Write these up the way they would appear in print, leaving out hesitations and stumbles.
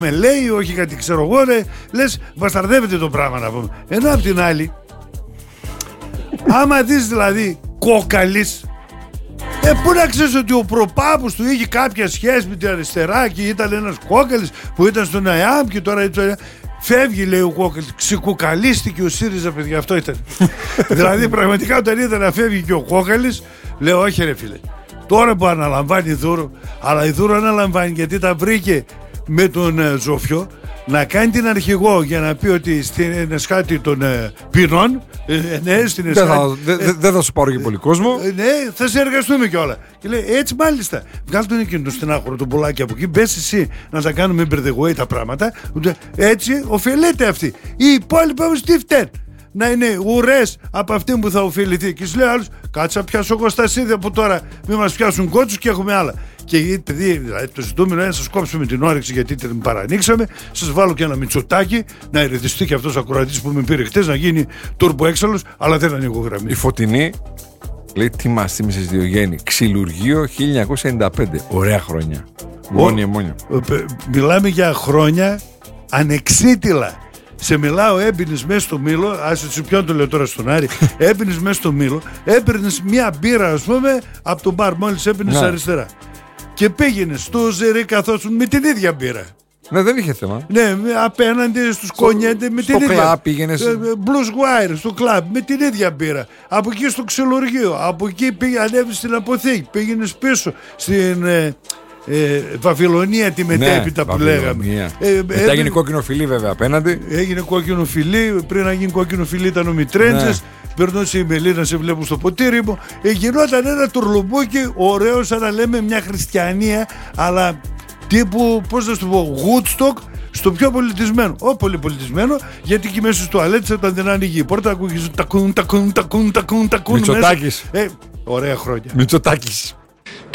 με λέει, όχι κάτι ξέρω εγώ, λες βασταρδεύεται το πράγμα να πούμε. Ενώ απ' την άλλη, άμα δεις δηλαδή κόκαλης, πού να ξέρεις ότι ο προπάπους του είχε κάποια σχέση με την αριστερά και ήταν ένας κόκαλης που ήταν στον ΑΕΑΜ και τώρα φεύγει, λέει ο κόκαλης, ξεκουκαλίστηκε ο ΣΥΡΙΖΑ, παιδιά, αυτό ήταν. Δηλαδή πραγματικά όταν είδα να φεύγει και ο κόκαλης, λέω όχι ρε φίλε, τώρα που αναλαμβάνει η Δούρο, αλλά η Δούρο αναλαμβάνει γιατί τα βρήκε με τον Ζόφιο να κάνει την αρχηγό για να πει ότι στην εσχάτη των ποινών, ναι, στην εσχάτη. Δεν θα σου πάρω και πολύ κόσμο. Ναι, θα συνεργαστούμε κιόλα. Και λέει έτσι μάλιστα. Βγάλ' τον εκείνο το στενάχωρο, τον πουλάκι από εκεί. Μπες εσύ να τα κάνουμε by the way τα πράγματα. Έτσι ωφελείται αυτή. Οι υπόλοιποι όμως τι φταίνουν? Να είναι ουρές από αυτήν που θα ωφεληθεί. Και σου λέει άλλος, κάτσε να πιάσω εγώ στα σίδια από τώρα, μην μας πιάσουν κότσους και έχουμε άλλα. Και δηλαδή, το ζητούμενο είναι να σας κόψουμε την όρεξη γιατί την παρανοίξαμε. Σας βάλω και ένα Μητσοτάκι να ερεθιστεί και αυτός ο ακροατής που με πήρε χτες να γίνει τουρμπο έξαλλος, αλλά δεν ανοίγω γραμμή. Η Φωτεινή λέει τι μας θύμισες Διογέννη? Ξυλουργείο 1995. Ωραία χρόνια. Μόνοι μόνοι. Μιλάμε για χρόνια ανεξίτηλα. Σε μιλάω, έμπαινες μέσα στο Μήλο, άσε ποιον το λέω τώρα στον Άρη, έμπαινες μέσα στο Μήλο, έπαιρνες μια μπύρα ας πούμε από τον μπαρ μόλις έμπαινες αριστερά. Και πήγαινες στο Ζερί καθόσουν με την ίδια μπύρα. Ναι, δεν είχε θέμα. Ναι, απέναντι στους κονιέντε με την ίδια. Στο κλαμπ πήγαινες. Blues Wire, στο κλαμπ με την ίδια μπύρα. Από εκεί στο ξυλουργείο, από εκεί ανέβεις στην αποθήκη, πήγαινες πίσω στην Βαβυλωνία τη μετέπειτα που λέγαμε. Μετά έγινε κόκκινο φιλί βέβαια απέναντι. Έγινε κόκκινο φιλί, πριν να γίνει κόκκινο φιλί ήταν ο Μητρέντζες. Περνούσε η Μελίνα, σε βλέπω στο ποτήρι μου. Γινόταν ένα τουρλουμπούκι ωραίο, σαν να λέμε μια χριστιανία, αλλά τύπου, πώς να σου πω, Woodstock, στο πιο πολιτισμένο. Πολύ πολιτισμένο, γιατί εκεί μέσα στο τουαλέτες όταν δεν άνοιγε η πόρτα, ακούγες τακούν. Μητσοτάκης. Ωραία χρόνια. Μητσοτάκης. Και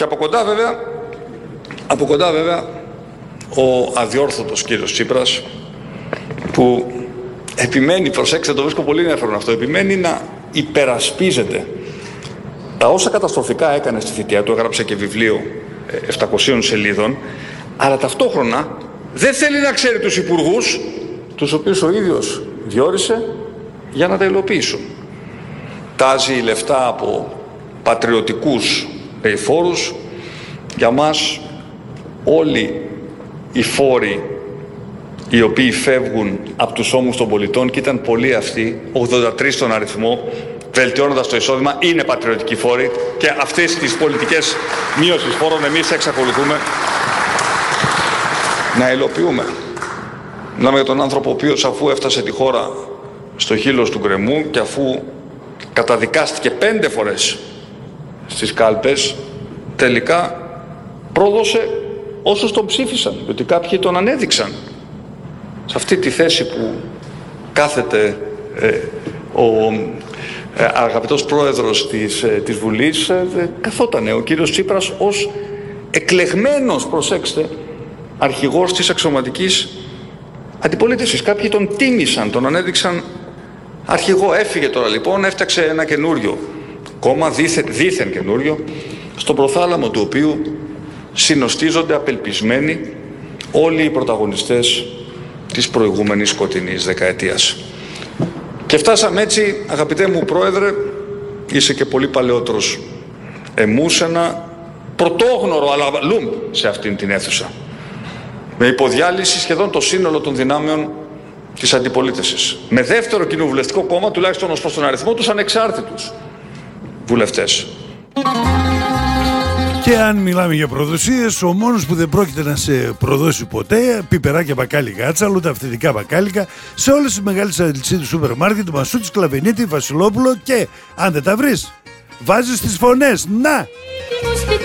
από κοντά βέβαια, ο αδιόρθωτος κύριος Τσίπρας, που επιμένει, προσέξτε, το βρίσκω πολύ ενδιαφέρον αυτό, επιμένει να υπερασπίζεται τα όσα καταστροφικά έκανε στη θητεία του, έγραψε και βιβλίο 700 σελίδων, αλλά ταυτόχρονα δεν θέλει να ξέρει τους υπουργούς, τους οποίους ο ίδιος διόρισε για να τα υλοποιήσουν. Τάζει λεφτά από πατριωτικούς περιφόρους. Για μας όλοι οι φόροι οι οποίοι φεύγουν από τους ώμους των πολιτών, και ήταν πολλοί αυτοί, 83 στον αριθμό, βελτιώνοντας το εισόδημα, είναι πατριωτικοί φόροι, και αυτές τις πολιτικές μείωσης φόρων εμείς εξακολουθούμε να υλοποιούμε. Μιλάμε για τον άνθρωπο ο οποίος, αφού έφτασε τη χώρα στο χείλος του γκρεμού και αφού καταδικάστηκε 5 φορές στις κάλπες, τελικά πρόδωσε όσους τον ψήφισαν, διότι κάποιοι τον ανέδειξαν. Σε αυτή τη θέση που κάθεται ο αγαπητός πρόεδρος της Βουλής, καθότανε ο κύριος Τσίπρας ως εκλεγμένος, προσέξτε, αρχηγός της αξιωματικής αντιπολίτευσης. Κάποιοι τον τίμησαν, τον ανέδειξαν αρχηγό. Έφυγε τώρα λοιπόν, έφτιαξε ένα καινούριο κόμμα, δήθεν καινούριο, στο προθάλαμο του οποίου συνοστίζονται απελπισμένοι όλοι οι πρωταγωνιστές της προηγούμενης σκοτεινής δεκαετίας. Και φτάσαμε έτσι, αγαπητέ μου πρόεδρε, είσαι και πολύ παλαιότερος εμού, σε ένα πρωτόγνωρο αλαβαλούμ σε αυτήν την αίθουσα, με υποδιάλυση σχεδόν το σύνολο των δυνάμεων της αντιπολίτευσης, με δεύτερο κοινοβουλευτικό κόμμα, τουλάχιστον ως προς τον αριθμό τους, ανεξάρτητους βουλευτές. Και αν μιλάμε για προδοσίες, ο μόνος που δεν πρόκειται να σε προδώσει ποτέ, πιπεράκια μπακάλικα γάτσα, ούτε αυθεντικά μπακάλικα, σε όλες τις μεγάλες αλυσίδες σούπερ μάρκετ, Μασούτης, Κλαβενίτη, Βασιλόπουλο, και αν δεν τα βρεις, βάζεις τις φωνές. Να!